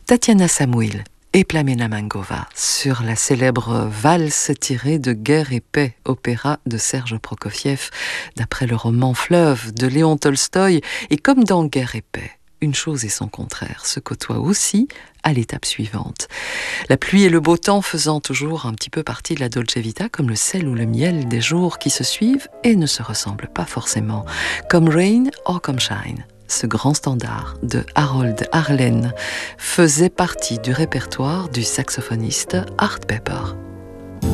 Tatiana Samuil et Plamena Mangova sur la célèbre valse tirée de Guerre et paix, opéra de Serge Prokofiev, d'après le roman Fleuve de Léon Tolstoï. Et comme dans Guerre et paix, une chose et son contraire se côtoient aussi à l'étape suivante. La pluie et le beau temps faisant toujours un petit peu partie de la Dolce Vita, comme le sel ou le miel des jours qui se suivent et ne se ressemblent pas forcément, comme Rain or comme Shine. Ce grand standard de Harold Arlen faisait partie du répertoire du saxophoniste Art Pepper.